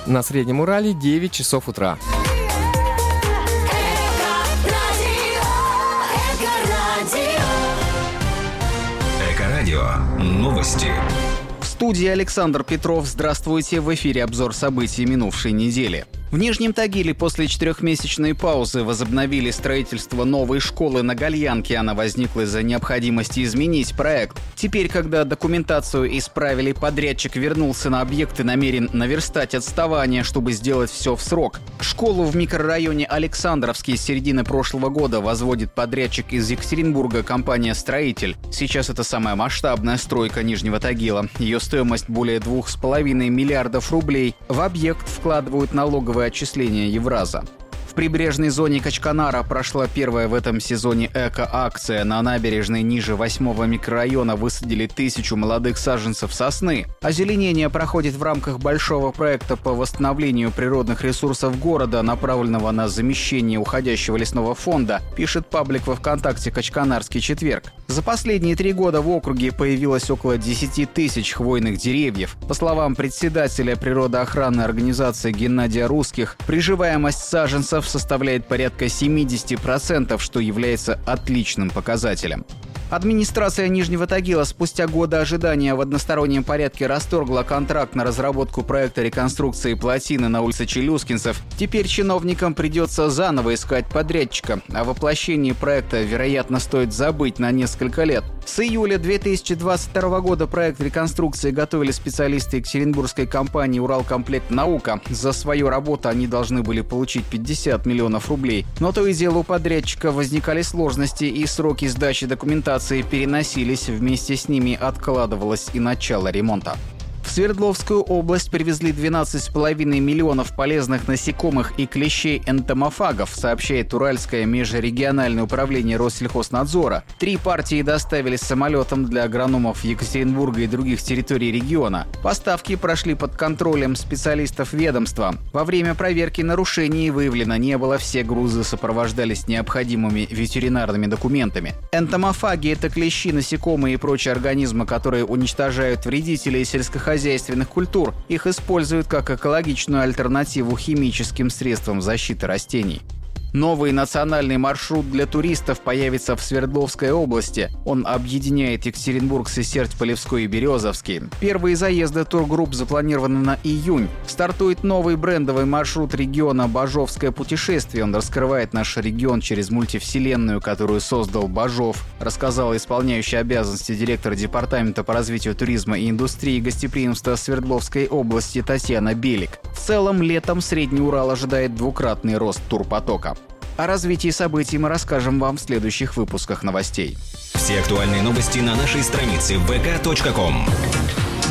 На Среднем Урале 9 часов утра. Эко-радио. Новости. В студии Александр Петров. Здравствуйте. В эфире обзор событий минувшей недели. В Нижнем Тагиле после 4-месячной паузы возобновили строительство новой школы на Гальянке. Она возникла из-за необходимости изменить проект. Теперь, когда документацию исправили, подрядчик вернулся на объект и намерен наверстать отставание, чтобы сделать все в срок. Школу в микрорайоне Александровский с середины прошлого года возводит подрядчик из Екатеринбурга, компания «Строитель». Сейчас это самая масштабная стройка Нижнего Тагила. Ее стоимость более 2,5 миллиардов рублей. В объект вкладывают налоговые отчисления Евраза. В прибрежной зоне Качканара прошла первая в этом сезоне эко-акция. На набережной ниже 8-го микрорайона высадили 1000 молодых саженцев сосны. Озеленение проходит в рамках большого проекта по восстановлению природных ресурсов города, направленного на замещение уходящего лесного фонда, пишет паблик во ВКонтакте «Качканарский четверг». За последние 3 года в округе появилось около 10 тысяч хвойных деревьев. По словам председателя природоохранной организации Геннадия Русских, приживаемость саженцев составляет порядка 70%, что является отличным показателем. Администрация Нижнего Тагила спустя годы ожидания в одностороннем порядке расторгла контракт на разработку проекта реконструкции плотины на улице Челюскинцев. Теперь чиновникам придется заново искать подрядчика. О воплощении проекта, вероятно, стоит забыть на несколько лет. С июля 2022 года проект реконструкции готовили специалисты екатеринбургской компании «Уралкомплект Наука». За свою работу они должны были получить 50 миллионов рублей. Но то и дело у подрядчика возникали сложности, и сроки сдачи документации переносились, вместе с ними откладывалось и начало ремонта. В Свердловскую область привезли 12,5 миллионов полезных насекомых и клещей-энтомофагов, сообщает Уральское межрегиональное управление Россельхознадзора. 3 партии доставили самолетом для агрономов Екатеринбурга и других территорий региона. Поставки прошли под контролем специалистов ведомства. Во время проверки нарушений выявлено не было, все грузы сопровождались необходимыми ветеринарными документами. Энтомофаги – это клещи, насекомые и прочие организмы, которые уничтожают вредителей сельскохозяйственных культур. Их используют как экологичную альтернативу химическим средствам защиты растений. Новый национальный маршрут для туристов появится в Свердловской области. Он объединяет Екатеринбург, Сысерть-Полевской и Березовский. Первые заезды тургрупп запланированы на июнь. Стартует новый брендовый маршрут региона «Бажовское путешествие». Он раскрывает наш регион через мультивселенную, которую создал Бажов, рассказала исполняющая обязанности директора Департамента по развитию туризма и индустрии гостеприимства Свердловской области Татьяна Белик. В целом, летом Средний Урал ожидает 2-кратный рост турпотока. О развитии событий мы расскажем вам в следующих выпусках новостей. Все актуальные новости на нашей странице vk.com.